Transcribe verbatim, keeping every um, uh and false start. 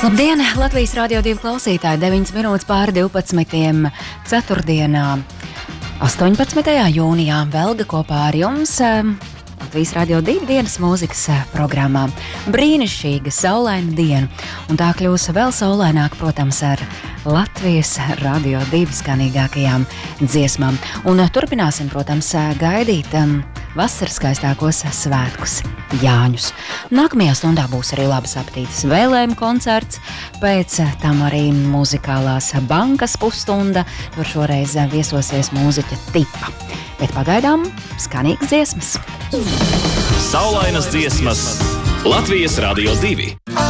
Labdien, Latvijas Radio divi klausītāji, deviņas minūtes pāri divpadsmitiem ceturtdienā, astoņpadsmitajā jūnijā. Velga kopā ar jums Latvijas Radio divi dienas mūzikas programmā. Brīnišķīga, saulaina diena, un tā kļūs vēl saulaināk, protams, ar Latvijas Radio divi skanīgākajām dziesmām. Un turpināsim, protams, gaidīt um, vasaras skaistākos svētkus Jāņus. Nākamajā stundā būs arī labas apetītes vēlējumu koncerts, pēc tam arī muzikālās bankas pusstunda, tur šoreiz viesosies mūziķa Tipa. Bet pagaidām skanīgas dziesmas. Saulainas dziesmas Latvijas Radio divi.